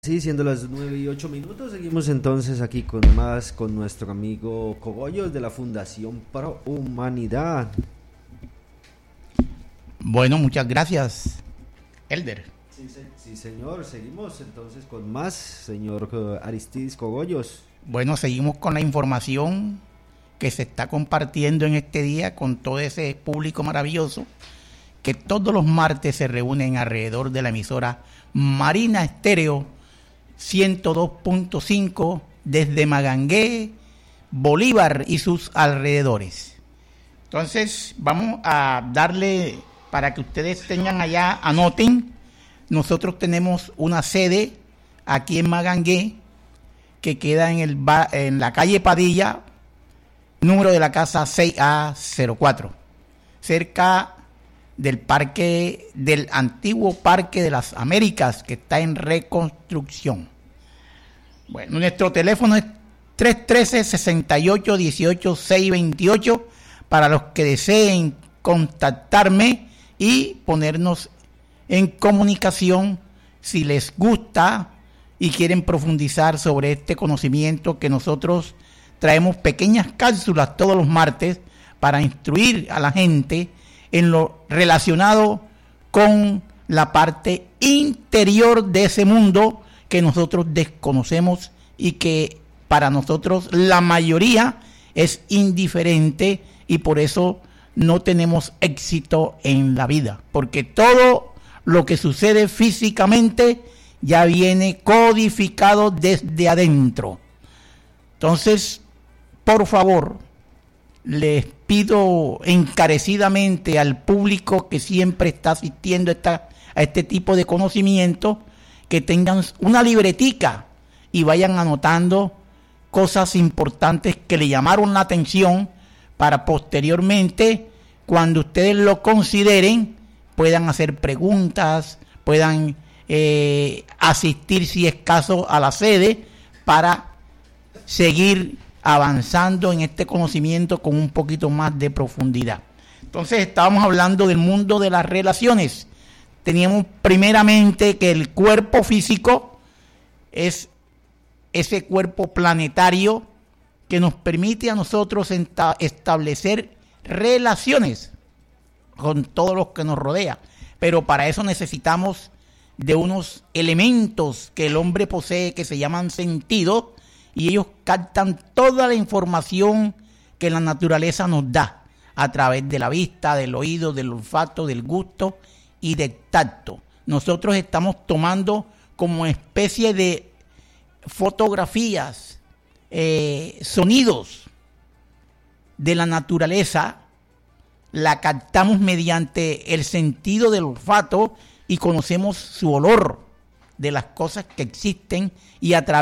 Sí, siendo las 9:08, seguimos entonces aquí con nuestro amigo Cogollos de la Fundación Pro Humanidad. Bueno, muchas gracias, Elder. Sí, señor, seguimos entonces con más, señor Aristides Cogollos. Bueno, seguimos con la información que se está compartiendo en este día con todo ese público maravilloso que todos los martes se reúnen alrededor de la emisora Marina Estéreo 102.5 desde Magangué, Bolívar y sus alrededores. Entonces vamos a darle, para que ustedes tengan allá, anoten, nosotros tenemos una sede aquí en Magangué que queda en la calle Padilla, número de la casa 6A04, cerca del antiguo Parque de las Américas, que está en reconstrucción. Bueno, nuestro teléfono es 313-6818-628 para los que deseen contactarme y ponernos en comunicación si les gusta y quieren profundizar sobre este conocimiento que nosotros traemos pequeñas cápsulas todos los martes para instruir a la gente en lo relacionado con la parte interior de ese mundo que nosotros desconocemos y que para nosotros la mayoría es indiferente, y por eso no tenemos éxito en la vida, porque todo lo que sucede físicamente ya viene codificado desde adentro. Entonces, por favor, les pido encarecidamente al público que siempre está asistiendo a este tipo de conocimiento que tengan una libretica y vayan anotando cosas importantes que le llamaron la atención para posteriormente, cuando ustedes lo consideren, puedan hacer preguntas, puedan asistir si es caso a la sede para seguir avanzando en este conocimiento con un poquito más de profundidad. Entonces estábamos hablando del mundo de las relaciones. Teníamos primeramente que el cuerpo físico es ese cuerpo planetario que nos permite a nosotros establecer relaciones con todos los que nos rodea. Pero para eso necesitamos de unos elementos que el hombre posee que se llaman sentidos, y ellos captan toda la información que la naturaleza nos da a través de la vista, del oído, del olfato, del gusto y del tacto. Nosotros estamos tomando como especie de fotografías, sonidos de la naturaleza, la captamos mediante el sentido del olfato y conocemos su olor de las cosas que existen, y a través